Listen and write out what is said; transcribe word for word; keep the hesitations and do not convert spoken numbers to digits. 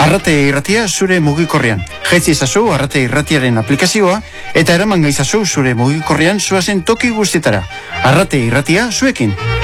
Arrate irratia zure mugikorrean. Jaitzi ezazu Arrate irratiaren aplikazioa eta eraman gaizazu zure mugikorrean zoazen toki guztietara. Arrate irratia zuekin.